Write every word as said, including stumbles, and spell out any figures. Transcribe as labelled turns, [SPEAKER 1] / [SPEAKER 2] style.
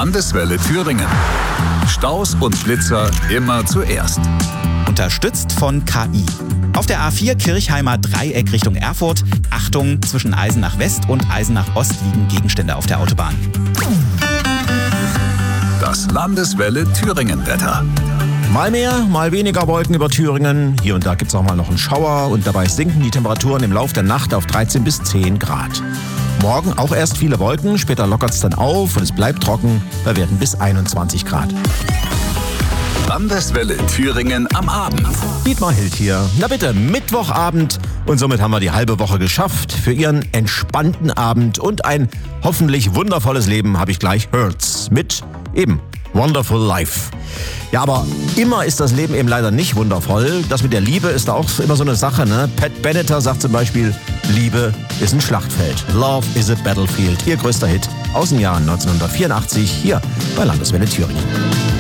[SPEAKER 1] Landeswelle Thüringen. Staus und Blitzer immer zuerst.
[SPEAKER 2] Unterstützt von K I. Auf der A vier Kirchheimer Dreieck Richtung Erfurt. Achtung, zwischen Eisenach West und Eisenach Ost liegen Gegenstände auf der Autobahn.
[SPEAKER 1] Das Landeswelle Thüringen-Wetter.
[SPEAKER 3] Mal mehr, mal weniger Wolken über Thüringen. Hier und da gibt es auch mal noch einen Schauer und dabei sinken die Temperaturen im Laufe der Nacht auf dreizehn bis zehn Grad. Morgen auch erst viele Wolken, später lockert es dann auf und es bleibt trocken. Da werden bis einundzwanzig Grad.
[SPEAKER 1] Landeswelle Thüringen am Abend.
[SPEAKER 3] Dietmar Hild hier. Na bitte, Mittwochabend. Und somit haben wir die halbe Woche geschafft. Für Ihren entspannten Abend und ein hoffentlich wundervolles Leben habe ich gleich Hurts mit eben Wonderful Life. Ja, aber immer ist das Leben eben leider nicht wundervoll. Das mit der Liebe ist auch immer so eine Sache, ne? Pat Benatar sagt zum Beispiel, Liebe ist ein Schlachtfeld. Love is a battlefield. Ihr größter Hit aus dem Jahr neunzehnhundertvierundachtzig hier bei Landeswelle Thüringen.